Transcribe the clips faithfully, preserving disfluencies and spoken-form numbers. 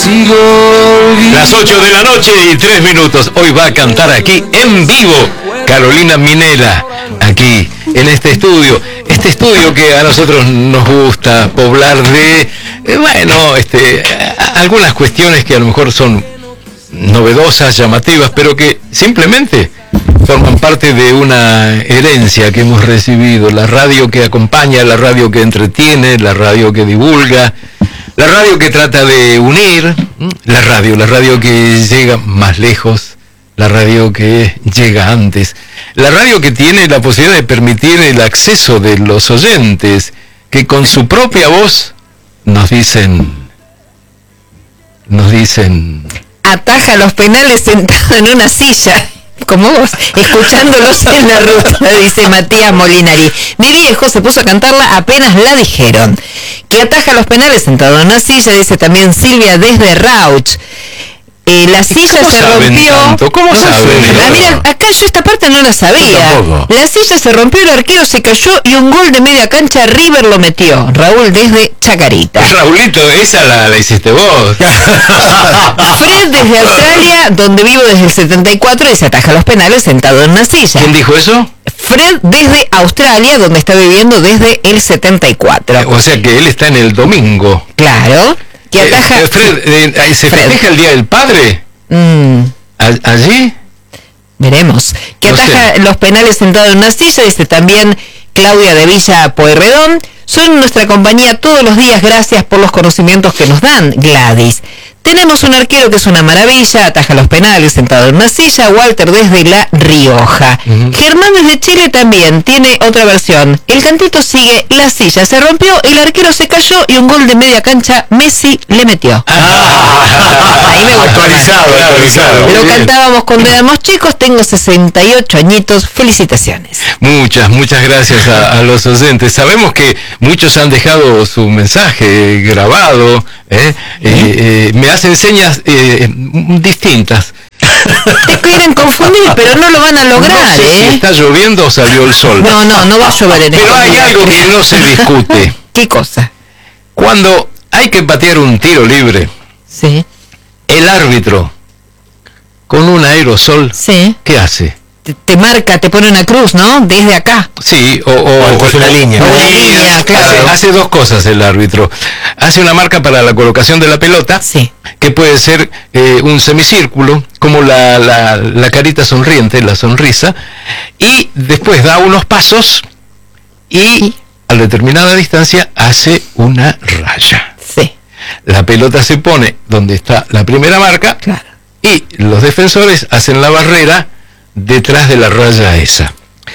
sigo vivo. Las ocho de la noche y tres minutos. Hoy va a cantar aquí en vivo Carolina Minela, aquí en este estudio. Este estudio que a nosotros nos gusta poblar de, eh, bueno, este, algunas cuestiones que a lo mejor son novedosas, llamativas, pero que simplemente forman parte de una herencia que hemos recibido. La radio que acompaña, la radio que entretiene, la radio que divulga, la radio que trata de unir, la radio, la radio que llega más lejos, la radio que llega antes, la radio que tiene la posibilidad de permitir el acceso de los oyentes, que con su propia voz nos dicen, nos dicen... Ataja los penales sentado en una silla, como vos, escuchándolos en la ruta, dice Matías Molinari. Mi viejo se puso a cantarla apenas la dijeron. Que ataja los penales sentado en una silla, dice también Silvia desde Rauch. Eh, la silla se rompió. Tanto? ¿Cómo saben? Ah, mira, acá yo esta parte no la sabía. La silla se rompió, el arquero se cayó y un gol de media cancha River lo metió. Raúl desde Chacarita. Raulito, esa la, la hiciste vos. Fred desde Australia, donde vivo desde el setenta y cuatro, y se ataja los penales sentado en una silla. ¿Quién dijo eso? Fred desde Australia, donde está viviendo desde el setenta y cuatro. O sea que él está en el domingo. Claro. Que ataja... Eh, Fred, eh, ¿se Fred. festeja el Día del Padre? Mm. ¿A- ¿Allí? Veremos. Que No ataja sé. los penales sentado en una silla, dice también Claudia de Villa Pueyrredón. Son nuestra compañía todos los días, gracias por los conocimientos que nos dan, Gladys. Tenemos un arquero que es una maravilla, ataja los penales sentado en una silla, Walter desde La Rioja. Uh-huh. Germán desde Chile también tiene otra versión. El cantito sigue, la silla se rompió, el arquero se cayó y un gol de media cancha Messi le metió. Ah, ahí me gustó. Actualizado, actualizado. Lo cantábamos cuando éramos chicos, tengo sesenta y ocho añitos, felicitaciones. Muchas, muchas gracias a, a los oyentes. Sabemos que muchos han dejado su mensaje grabado, ¿eh? Eh, eh, me hacen señas eh, distintas. Te quieren confundir, pero no lo van a lograr, No sé ¿eh? si está lloviendo o salió el sol. No, no, no va a llover en Pero hay algo que no se discute. ¿Qué cosa? Cuando hay que patear un tiro libre, Sí. el árbitro, con un aerosol, Sí. ¿qué hace? Te, te marca, te pone una cruz, ¿no? Desde acá. Sí, o, o, O una línea. Una línea, claro. Hace, hace dos cosas el árbitro. Hace una marca para la colocación de la pelota, Sí. que puede ser eh, un semicírculo, como la, la, la carita sonriente, la sonrisa, y después da unos pasos y a determinada distancia hace una raya. Sí. La pelota se pone donde está la primera marca, Claro. y los defensores hacen la barrera detrás de la raya esa.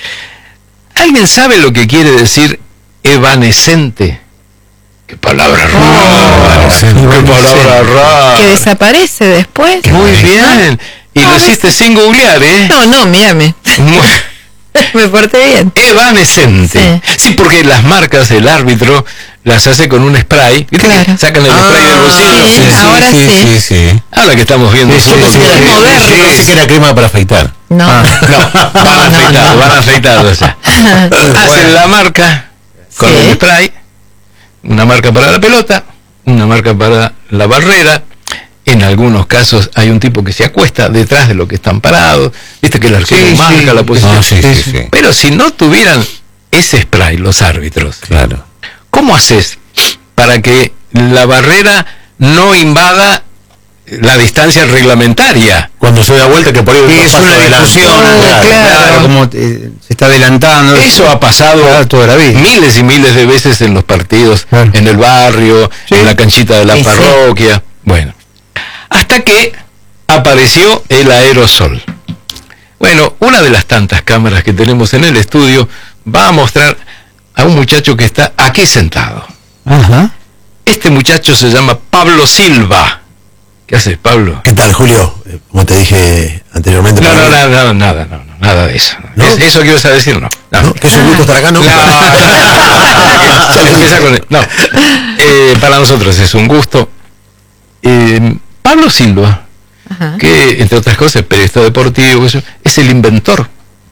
¿Alguien sabe lo que quiere decir evanescente? ¡Qué palabra rara! Oh, ¡Qué palabra rara! Que desaparece después. Muy bien. Y lo hiciste sin googlear, ¿eh? No, no, mírame. Muy- Me porté bien. Evanescente. Sí. Sí, porque las marcas, el árbitro las hace con un spray. ¿Viste que Claro. sacan el spray del bolsillo? sí, ahora sí. sí, sí. Ahora que estamos viendo Sí, sí, fotos sí, de- sí, moderno. sí, pensé que era crema para afeitar. No. No, van no, afeitados, no. van afeitados ya. Hacen la marca con Sí. el spray, una marca para la pelota, una marca para la barrera. En algunos casos hay un tipo que se acuesta detrás de lo que están parados, viste que el arquero Sí, marca sí. la posición. Ah, sí, sí, sí. Pero si no tuvieran ese spray los árbitros, Claro. ¿cómo haces para que la barrera no invada la distancia reglamentaria? Cuando se da vuelta que por ahí Sí, es paso una adelante. discusión, Oh, claro, claro. claro, como eh, se está adelantando. Eso ha pasado Claro, toda la vida. miles y miles de veces en los partidos, Claro. en el barrio, Sí. en la canchita de la Sí, sí. parroquia. Bueno, hasta que apareció el aerosol. Bueno, una de las tantas cámaras que tenemos en el estudio va a mostrar a un muchacho que está aquí sentado. Ajá. Este muchacho se llama Pablo Silva. ¿Qué haces, Pablo? ¿Qué tal, Julio? Eh, Como te dije anteriormente. No, para no, mí- nada, nada, nada, no, no, nada de eso. ¿No? Es- eso que ibas a decir, no. no. ¿No? Que es un gusto estar acá, ¿no? No, ya empieza con el- no. Eh, para nosotros es un gusto. Eh, Pablo Silva, Ajá. que entre otras cosas es periodista deportivo, eso, es el inventor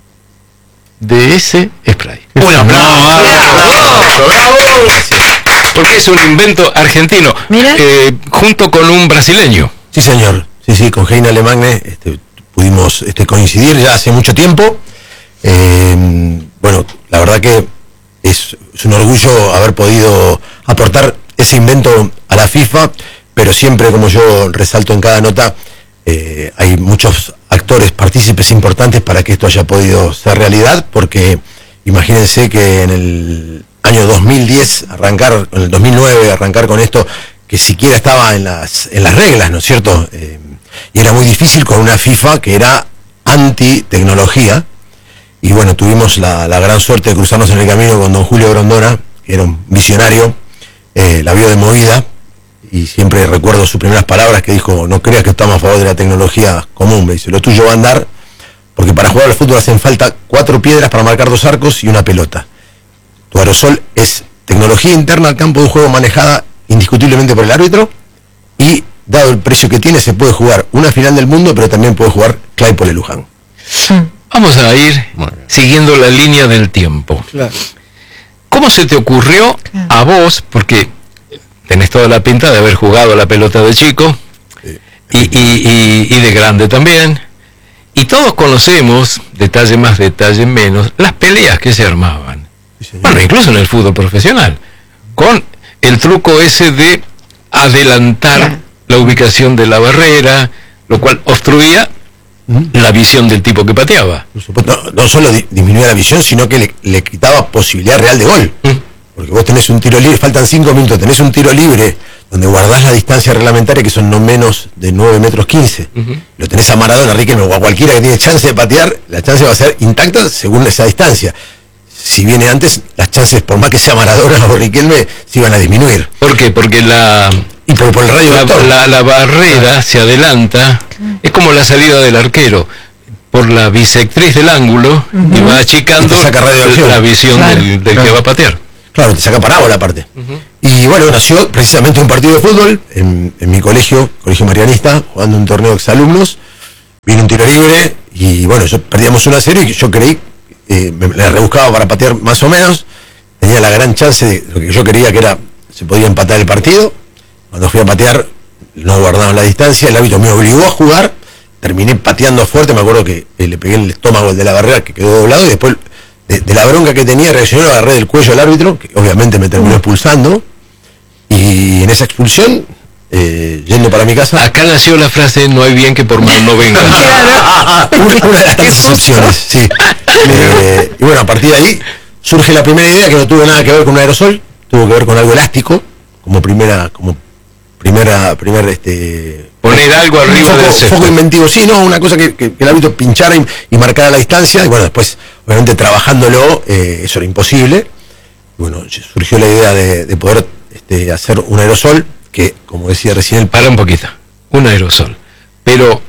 de ese spray. Un aplauso. ¡Bravo! porque es un invento argentino, eh, junto con un brasileño. Sí, señor. Sí, sí, con Heine Lemagne este, pudimos este, coincidir ya hace mucho tiempo. Eh, bueno, la verdad que es, es un orgullo haber podido aportar ese invento a la FIFA, pero siempre, como yo resalto en cada nota, eh, hay muchos actores, partícipes importantes para que esto haya podido ser realidad, porque imagínense que en el año dos mil diez arrancar, en el dos mil nueve arrancar con esto, que siquiera estaba en las, en las reglas, ¿no es cierto? Eh, y era muy difícil con una FIFA que era anti-tecnología, y bueno, tuvimos la, la gran suerte de cruzarnos en el camino con don Julio Grondona, que era un visionario, eh, la vio de movida, y siempre recuerdo sus primeras palabras que dijo: no creas que estamos a favor de la tecnología común, me dice, lo tuyo va a andar, porque para jugar al fútbol hacen falta cuatro piedras para marcar dos arcos y una pelota. Tu aerosol es tecnología interna al campo de un juego manejada indiscutiblemente por el árbitro, y dado el precio que tiene se puede jugar una final del mundo, pero también puede jugar Claypole Luján. Vamos a ir siguiendo la línea del tiempo. Claro. ¿Cómo se te ocurrió a vos, porque tenés toda la pinta de haber jugado a la pelota de chico, y, y, y, y de grande también, y todos conocemos, detalle más, detalle menos, las peleas que se armaban, bueno, incluso en el fútbol profesional, con el truco ese de adelantar la ubicación de la barrera, lo cual obstruía la visión del tipo que pateaba. No, no solo di, disminuía la visión, sino que le, le quitaba posibilidad real de gol. ¿Mm? Porque vos tenés un tiro libre, faltan cinco minutos, tenés un tiro libre donde guardás la distancia reglamentaria, que son no menos de nueve metros quince. Uh-huh. Lo tenés a Maradona, Riquelme o a cualquiera que tiene chance de patear, la chance va a ser intacta según esa distancia. Si viene antes, las chances, por más que sea Maradona o Riquelme, se iban a disminuir. ¿Por qué? Porque la... Y por, por el radio la, la, la barrera se adelanta, es como la salida del arquero, por la bisectriz del ángulo, uh-huh, y va achicando y la, la visión claro, del, del claro. que va a patear. Claro, te saca parábola aparte. Uh-huh. Y bueno, nació precisamente un partido de fútbol en, en mi colegio, colegio marianista, jugando un torneo de exalumnos, vino un tiro libre, y bueno, yo perdíamos una serie y yo creí, eh, me la rebuscaba para patear más o menos, tenía la gran chance de lo que yo quería, que era, se podía empatar el partido. Cuando fui a patear, no guardaban la distancia, el árbitro me obligó a jugar, terminé pateando fuerte, me acuerdo que eh, le pegué en el estómago de la barrera, que quedó doblado, y después de, de la bronca que tenía, reaccioné, lo agarré del cuello al árbitro, que obviamente me terminó expulsando, y en esa expulsión, eh, yendo para mi casa... Acá nació la frase, no hay bien que por mal no venga. una, una de las tantas opciones, sí. Eh, y bueno, a partir de ahí, surge la primera idea, que no tuvo nada que ver con un aerosol, tuvo que ver con algo elástico, como primera... como primera, primer, este... poner algo arriba del césped. Foco inventivo, sí, no, una cosa que, que, que el árbitro pinchara y, y marcara la distancia, y bueno, después, obviamente trabajándolo, eh, eso era imposible. Y bueno, surgió la idea de, de poder este, hacer un aerosol, que, como decía recién... El... Para un poquito, un aerosol. Pero,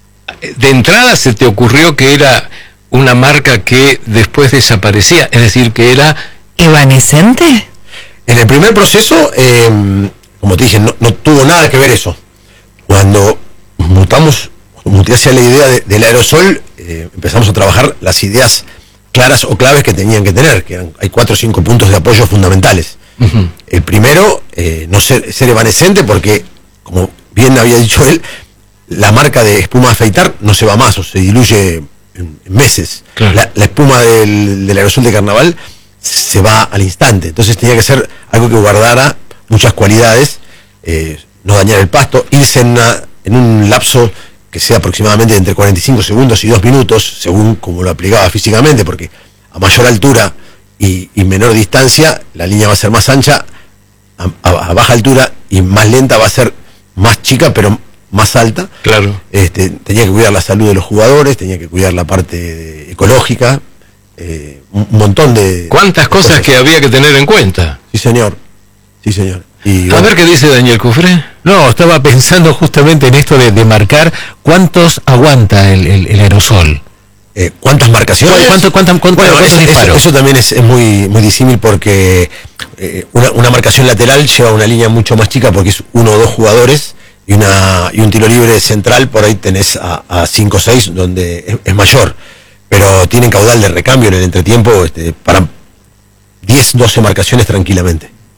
de entrada se te ocurrió que era una marca que después desaparecía, es decir, que era... ¿Evanescente? En el primer proceso... Eh, como te dije, no, no tuvo nada que ver eso. Cuando mutamos, muté hacia la idea de, del aerosol, eh, empezamos a trabajar las ideas claras o claves que tenían que tener, que eran, hay cuatro o cinco puntos de apoyo fundamentales. Uh-huh. El primero, eh, no ser, ser evanescente, porque, como bien había dicho él, la marca de espuma a afeitar no se va más, o se diluye en, en meses. Claro. La, la espuma del, del aerosol de carnaval se va al instante. Entonces tenía que ser algo que guardara muchas cualidades, eh, no dañar el pasto, irse en, una, en un lapso que sea aproximadamente entre cuarenta y cinco segundos y dos minutos, según como lo aplicaba físicamente, porque a mayor altura y, y menor distancia, la línea va a ser más ancha, a, a, a baja altura y más lenta va a ser más chica, pero más alta. Claro. Este, tenía que cuidar la salud de los jugadores, tenía que cuidar la parte de, ecológica, eh, un, un montón de... ¿Cuántas de cosas, cosas que había que tener en cuenta? Sí, señor. Sí, señor. Y, a bueno, ver qué dice Daniel Cufré. No, estaba pensando justamente en esto de, de marcar cuántos aguanta el, el, el aerosol. Eh, ¿Cuántas marcaciones? ¿Cuánto, cuánto, cuánto, bueno, ¿cuántos eso, disparos? Eso, eso también es, es muy muy disímil, porque eh, una, una marcación lateral lleva una línea mucho más chica, porque es uno o dos jugadores, y una y un tiro libre central, por ahí tenés a, a cinco o seis, donde es, es mayor. Pero tienen caudal de recambio en el entretiempo este, para diez, doce marcaciones tranquilamente.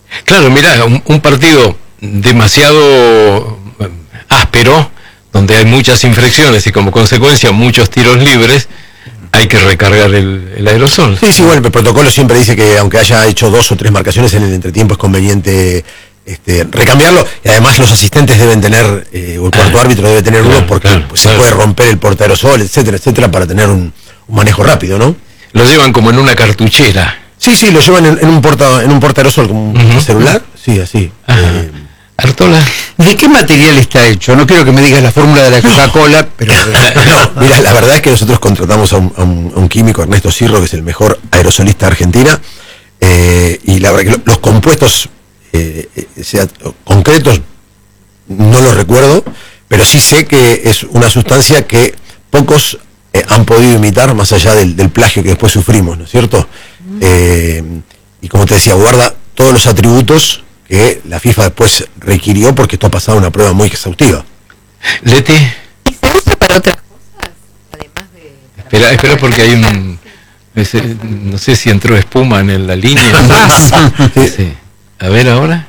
Claro, mirá, un, un partido demasiado áspero, donde hay muchas infracciones y como consecuencia muchos tiros libres, hay que recargar el, el aerosol. Sí, sí, bueno, el protocolo siempre dice que aunque haya hecho dos o tres marcaciones en el entretiempo es conveniente este, recambiarlo, y además los asistentes deben tener, eh, o el cuarto ah, árbitro debe tener claro, uno porque claro, pues, claro. se puede romper el portaerosol, etcétera, etcétera, para tener un, un manejo rápido, ¿no? Lo llevan como en una cartuchera. Sí, sí, lo llevan en, en un porta en un portaerosol, como un uh-huh. celular, sí, así. Eh, Artola. ¿De qué material está hecho? No quiero que me digas la fórmula de la Coca-Cola, pero... No, mira, la verdad es que nosotros contratamos a un, a un, a un químico, Ernesto Cirro, que es el mejor aerosolista de Argentina, eh, y la verdad que lo, los compuestos eh, sea, concretos no los recuerdo, pero sí sé que es una sustancia que pocos eh, han podido imitar, más allá del, del plagio que después sufrimos, ¿no es cierto? Eh, y como te decía, guarda todos los atributos que la FIFA después requirió, porque esto ha pasado una prueba muy exhaustiva. Leti. ¿Y se usa para otras cosas? Además de... Espera, espera porque hay un... Ese, no sé si entró espuma en la línea. Sí. Sí. A ver ahora.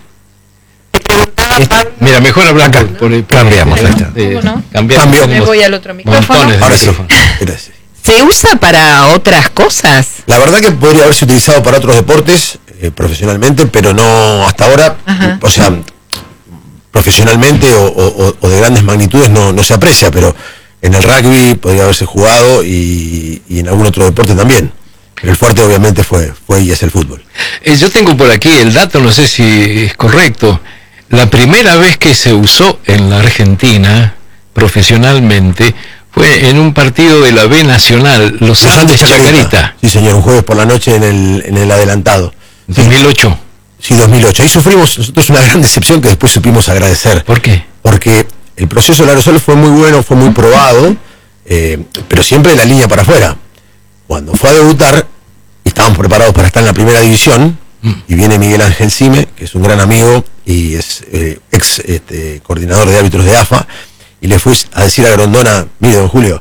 Este, mira, mejor hablar acá. Por el, cambiamos. Eh, ¿no? Cambiamos. Me voy al otro micrófono. Ahora sí. Gracias. ¿Se usa para otras cosas? La verdad que podría haberse utilizado para otros deportes, eh, profesionalmente, pero no hasta ahora. Ajá. O sea, profesionalmente o, o, o de grandes magnitudes no, no se aprecia, pero en el rugby podría haberse jugado y, y en algún otro deporte también. Pero el fuerte obviamente fue, fue y es el fútbol. Eh, yo tengo por aquí el dato, no sé si es correcto. La primera vez que se usó en la Argentina profesionalmente fue en un partido de la B Nacional, Los Andes Chacarita. Chacarita. Sí, señor, un jueves por la noche en el, en el adelantado. dos mil ocho. Sí, dos mil ocho. Ahí sufrimos nosotros una gran decepción que después supimos agradecer. ¿Por qué? Porque el proceso del aerosol fue muy bueno, fue muy probado, eh, pero siempre la línea para afuera. Cuando fue a debutar, y estábamos preparados para estar en la primera división, mm. y viene Miguel Ángel Cime, que es un gran amigo y es eh, ex este, coordinador de árbitros de A F A, y le fui a decir a Grondona, mire, don Julio,